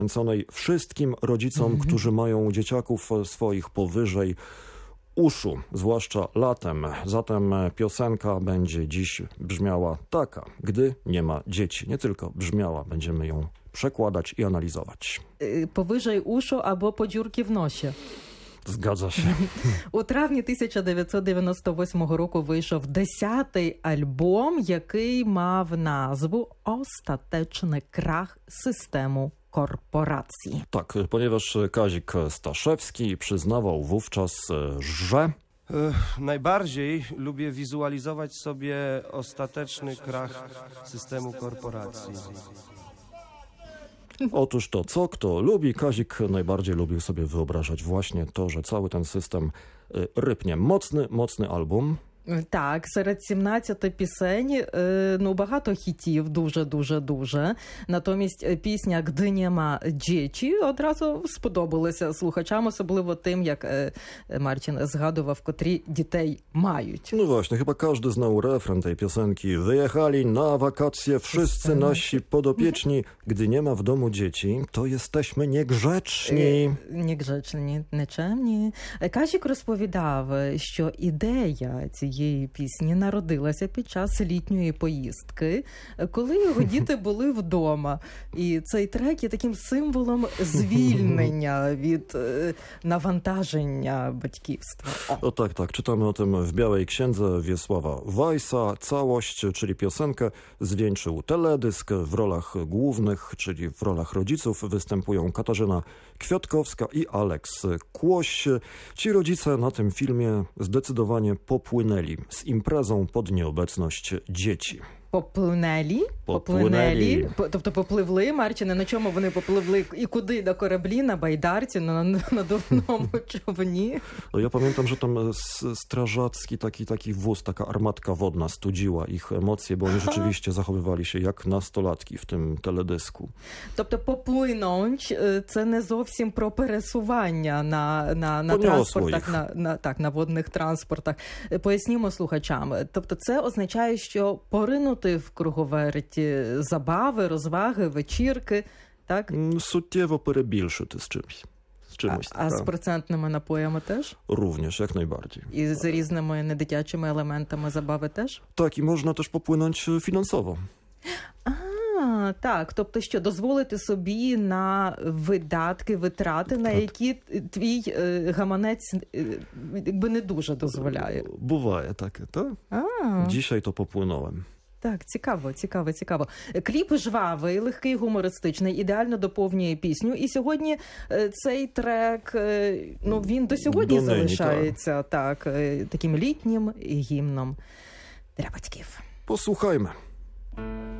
poświęconej wszystkim rodzicom, którzy mają dzieciaków swoich powyżej uszu, zwłaszcza latem. Zatem piosenka będzie dziś brzmiała taka, gdy nie ma dzieci. Nie tylko brzmiała, będziemy ją przekładać i analizować. Powyżej uszu albo po dziurki w nosie. Zgadza się. У травні 1998 року вийшов 10-й альбом, який мав назву «Ostateczny krach systemu korporacji». Tak, ponieważ Kazik Staszewski przyznawał wówczas, że Najbardziej lubię wizualizować sobie ostateczny krach systemu korporacji. otóż to, co kto lubi, Kazik najbardziej lubił sobie wyobrażać właśnie to, że cały ten system rypnie. Mocny album. Так, серед 17 пісень, багато хітів, дуже. Натомість пісня «Gdy nie ma dzieci» одразу сподобалася слухачам, особливо тим, як Марчин згадував, котрі дітей мають. No właśnie, chyba każdy znał refren tej piosenki. Wyjechali na wakacje wszyscy nasi podopieczni. Gdy nie ma w domu dzieci, to jesteśmy niegrzeczni. Негречні, нечемні. Казік розповідав, що ідея цієї пісні народилася під час літньої поїздки, коли його діти були вдома. І цей трек є таким символом звільнення від навантаження батьківства. O tak, czytamy o tym w Białej Księdze Wiesława Weissa. Całość, czyli piosenkę, zwieńczył teledysk. W rolach głównych, czyli w rolach rodziców, występują Katarzyna Kwiatkowska i Aleks Kłoś. Ci rodzice na tym filmie zdecydowanie popłynęli z imprezą pod nieobecność dzieci. Поплинелі. Тобто попливли, Марчине, на чому вони попливли і куди? На кораблі, на байдарці, на надувному човні? No ja pamiętam, że tam strażacki taki wóz, taka armatka wodna studziła ich emocje, bo oni rzeczywiście zachowywali się jak nastolatki w tym teledysku. Тобто поплинуть – це не зовсім про пересування на транспортах, на водних транспортах. Пояснімо слухачам. Тобто це означає, що поринути в круговерті забави, розваги, вечірки, так? Суттєво перебільшити з чимось. А з процентними напоями теж? Również, jak najbardziej. І з різними недитячими елементами забави теж? Tak, i można też popłynąć finansowo. Так, тобто що, дозволити собі на видатки, витрати, на які твій гаманець якби не дуже дозволяє. Bywає takie, tak? Dzisiaj to popłynąłem. Так, цікаво. Кліп жвавий, легкий, гумористичний, ідеально доповнює пісню. І сьогодні цей трек, він до сьогодні залишається таким літнім гімном для батьків. Posłuchajmy.